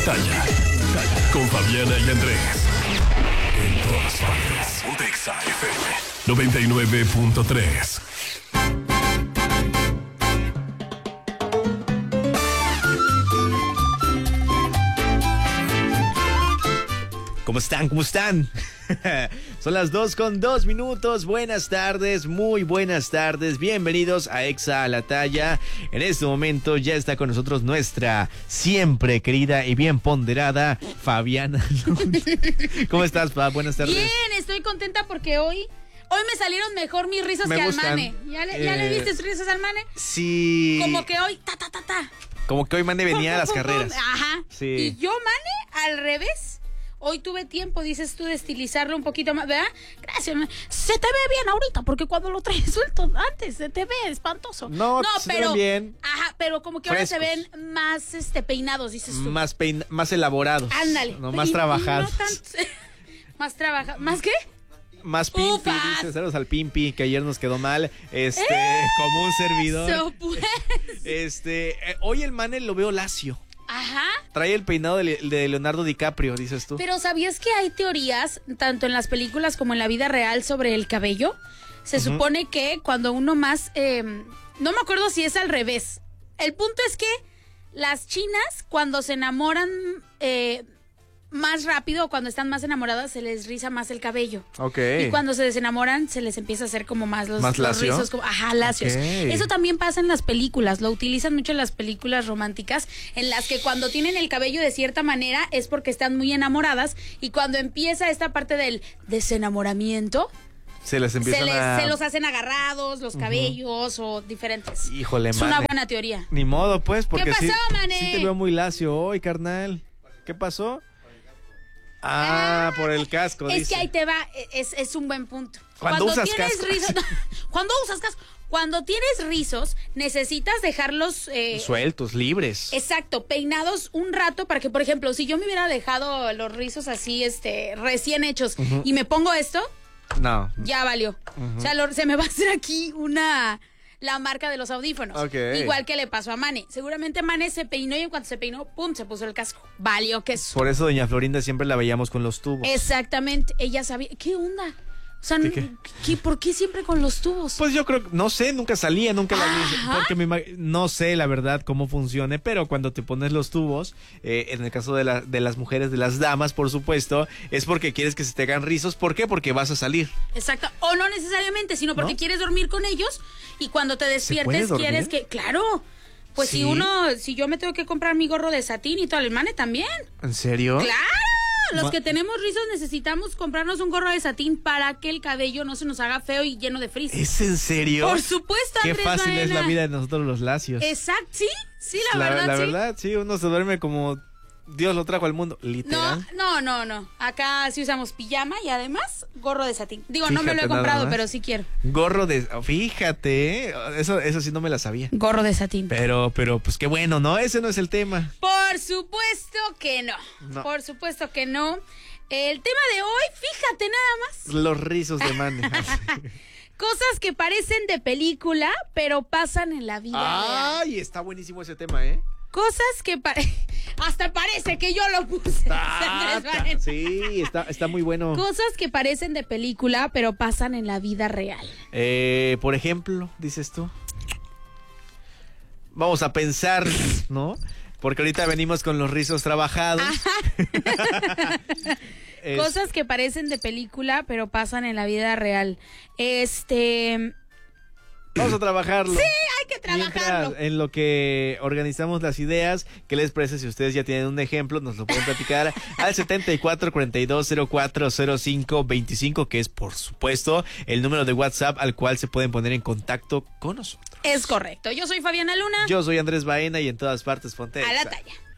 Talla. Con Fabiana y Andrés. En todas partes. Pontexa FM 99.3. ¿Cómo están? ¿Cómo están? Son las 2:02. Buenas tardes, muy buenas tardes. Bienvenidos a Exa a la Talla. En este momento ya está con nosotros nuestra siempre querida y bien ponderada Fabiana. ¿Cómo estás, Fab? Buenas tardes. Bien, estoy contenta porque hoy me salieron mejor mis risas que al Mane. ¿Ya le viste sus risas al Mane? Sí. Como que hoy, Como que hoy Mane venía a las carreras. Ajá. Sí. Y yo, Mane, al revés. Hoy tuve tiempo, dices tú, de estilizarlo un poquito más, ¿verdad? Gracias. Se te ve bien ahorita, porque cuando lo traes suelto antes se te ve espantoso. No, pero bien. Ajá, pero como que Frescos. Ahora se ven más peinados, dices tú. Más elaborados. Ándale. No, más trabajados. No tanto, más trabajados. ¿Más qué? Más pimpi, Ufas. dice, saludos al pimpi, que ayer nos quedó mal, como un servidor. Eso, pues. Hoy el Mane lo veo lacio. Ajá. Trae el peinado de Leonardo DiCaprio, dices tú. Pero ¿sabías que hay teorías, tanto en las películas como en la vida real, sobre el cabello? Se supone que cuando uno más... no me acuerdo si es al revés. El punto es que las chinas, cuando se enamoran más rápido o cuando están más enamoradas, se les riza más el cabello. Ok. Y cuando se desenamoran, se les empieza a hacer como más los lacio. rizos. Lacios. Okay. Eso también pasa en las películas. Lo utilizan mucho en las películas románticas, en las que cuando tienen el cabello de cierta manera es porque están muy enamoradas. Y cuando empieza esta parte del desenamoramiento, se les empiezan se los hacen agarrados, los cabellos o diferentes. Híjole, es Mane. una buena teoría. Ni modo, pues, porque ¿Qué pasó, Mane? sí te veo muy lacio hoy, carnal. ¿Qué pasó? Por el casco, Es dice. que ahí te va, es un buen punto. Cuando usas tienes casco. rizos, cuando tienes rizos, necesitas dejarlos sueltos, libres. Exacto, peinados un rato para que, por ejemplo, si yo me hubiera dejado los rizos así, recién hechos y me pongo esto, no. ya valió. O sea, se me va a hacer aquí la marca de los audífonos. Okay. Igual que le pasó a Mane. Seguramente Mane se peinó y en cuanto se peinó, ¡pum!, se puso el casco. Valió queso. Por eso doña Florinda siempre la veíamos con los tubos. Exactamente. Ella sabía. ¿Qué onda? O sea, ¿por qué siempre con los tubos? Pues yo creo, no sé, nunca salía, nunca la vi. Porque no sé la verdad cómo funcione, pero cuando te pones los tubos, en el caso de las mujeres, de las damas, por supuesto, es porque quieres que se te hagan rizos. ¿Por qué? Porque vas a salir. Exacto. O no necesariamente, sino porque quieres dormir con ellos y cuando te despiertes quieres que... Claro. Pues ¿Sí? si yo me tengo que comprar mi gorro de satín y todo, el Mane también. ¿En serio? ¡Claro! Los que tenemos rizos necesitamos comprarnos un gorro de satín para que el cabello no se nos haga feo y lleno de frizz. ¿Es en serio? Por supuesto, Qué Andrés fácil Baena. es la vida de nosotros los lacios. Exacto, sí, la verdad, La sí. verdad, sí, uno se duerme como Dios lo trajo al mundo, literal. No. Acá sí usamos pijama y además gorro de satín. Digo, Fíjate, no me lo he nada comprado, más. pero sí quiero. Gorro de... Fíjate, eso sí no me la sabía. Gorro de satín. Pero pues qué bueno, ¿no? Ese no es el tema. Por supuesto que no. Por supuesto que no. El tema de hoy, fíjate nada más. Los rizos de Mane. Cosas que parecen de película, pero pasan en la vida real. Ay, está buenísimo ese tema, ¿eh? Cosas que hasta parece que yo lo puse. Sí, está muy bueno. Cosas que parecen de película, pero pasan en la vida real. Por ejemplo, dices tú. Vamos a pensar, ¿no? Porque ahorita venimos con los rizos trabajados. Cosas que parecen de película, pero pasan en la vida real. Vamos a trabajarlo. Sí, hay que trabajarlo. Mientras, en lo que organizamos las ideas, ¿qué les parece si ustedes ya tienen un ejemplo? Nos lo pueden platicar al 7442040525, que es, por supuesto, el número de WhatsApp al cual se pueden poner en contacto con nosotros. Es correcto. Yo soy Fabiana Luna. Yo soy Andrés Baena y en todas partes ponte a la Exa. talla.